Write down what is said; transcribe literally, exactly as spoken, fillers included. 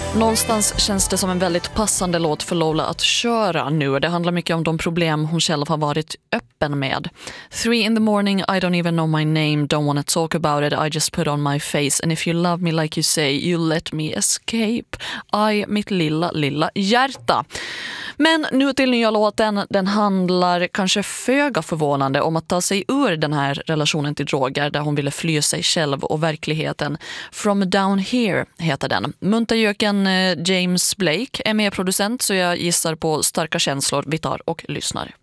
Någonstans känns det som en väldigt passande låt för Lola att köra nu. Det handlar mycket om de problem hon själv har varit öppen med. Three in the morning, I don't even know my name, don't wanna talk about it, I just put on my face, and if you love me like you say, you let me escape. I, mitt lilla, lilla hjärta. Men nu till nya låten, den handlar kanske föga förvånande om att ta sig ur den här relationen till droger där hon ville fly sig själv och verkligheten. From Down Here heter den. Munterjöken James Blake är med producent, så jag gissar på starka känslor. Vi tar och lyssnar.